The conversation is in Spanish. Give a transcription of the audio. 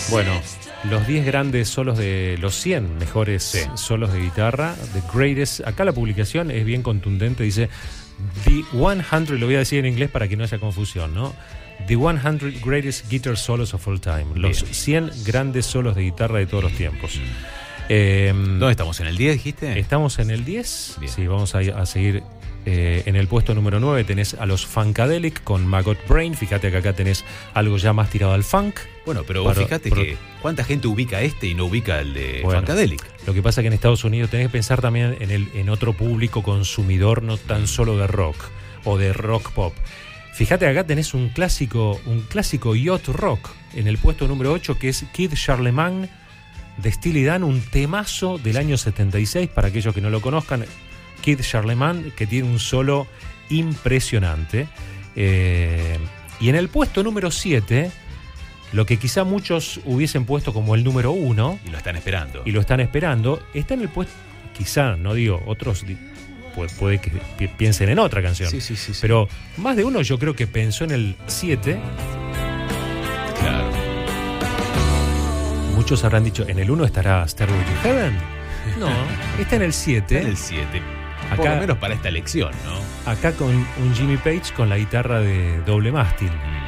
Bueno, los 10 grandes solos de los 100 mejores solos de guitarra, The Greatest. Acá la publicación es bien contundente, dice The 100, lo voy a decir en inglés para que no haya confusión, ¿no? The 100 Greatest Guitar Solos of All Time. Los 100 grandes solos de guitarra de todos los tiempos. ¿Dónde estamos? ¿En el 10 dijiste? Estamos en el 10. Bien. Sí, vamos a seguir. En el puesto número 9 tenés a los Funkadelic con Maggot Brain. Fíjate que acá tenés algo ya más tirado al funk. Bueno, pero vos fíjate que cuánta gente ubica este y no ubica el de Funkadelic. Lo que pasa es que en Estados Unidos tenés que pensar también en otro público consumidor, no tan solo de rock o de rock pop. Fíjate, acá tenés un clásico yacht rock en el puesto número 8, que es Kid Charlemagne de Steely Dan, un temazo del año 76, para aquellos que no lo conozcan. Kid Charlemagne, que tiene un solo impresionante. Y en el puesto número 7, lo que quizá muchos hubiesen puesto como el número 1, Y lo están esperando, está en el puesto, quizá, no digo, otros puede que piensen en otra canción. Sí. Pero más de uno yo creo que pensó en el 7. Claro. Muchos habrán dicho, ¿en el 1 estará Stairway to Heaven? No, está en el 7. En el 7. Acá, por lo menos para esta elección, ¿no? Acá con un Jimmy Page con la guitarra de doble mástil.